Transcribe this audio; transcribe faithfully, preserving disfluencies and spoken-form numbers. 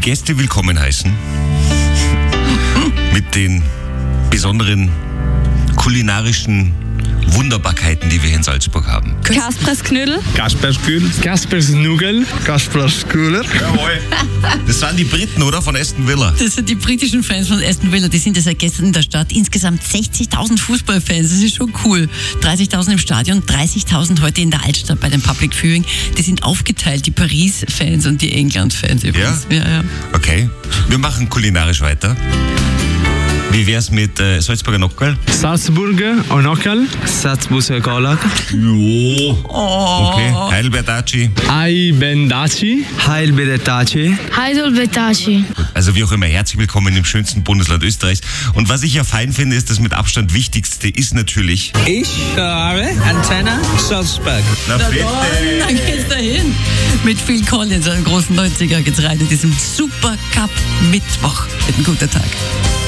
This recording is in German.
Gäste willkommen heißen. Mit den besonderen kulinarischen Wunderbarkeiten, die wir hier in Salzburg haben. Kaspers Knödel. Kaspers Knödel. Kaspers Nugel. Kaspers Köhler. Jawohl. Das waren die Briten, oder? Von Aston Villa. Das sind die britischen Fans von Aston Villa. Die sind ja seit gestern in der Stadt. Insgesamt sechzigtausend Fußballfans. Das ist schon cool. dreißigtausend im Stadion, dreißigtausend heute in der Altstadt bei dem Public Viewing. Die sind aufgeteilt, die Paris-Fans und die England-Fans übrigens. Ja? Ja, ja. Okay. Wir machen kulinarisch weiter. Wie wär's mit äh, Salzburger Nockerl? Salzburger Nockerl. Salzburger Galag. Jo. Oh. Okay. Heidelbertaci. Aibendaci. Heilbedetaci. Heidelbertaci. Also wie auch immer, herzlich willkommen im schönsten Bundesland Österreichs. Und was ich ja fein finde, ist, das mit Abstand Wichtigste ist natürlich... Ich höre Antenne Salzburg. Na bitte. Dann geht's dahin. Mit Phil Collins, einem großen neunziger Getreide, diesem Super Cup Mittwoch. Mit einem guten Tag.